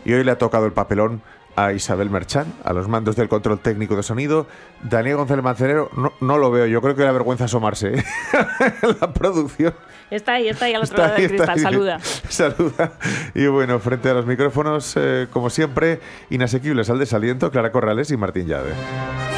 y hoy le ha tocado el papelón a Isabel Merchán, a los mandos del control técnico de sonido. Daniel González Manzanero, no lo veo, yo creo que le da vergüenza asomarse la producción. Está ahí, al otro lado del cristal, saluda. Saluda. Y bueno, frente a los micrófonos, como siempre, inasequibles al desaliento, Clara Corrales y Martín Llave.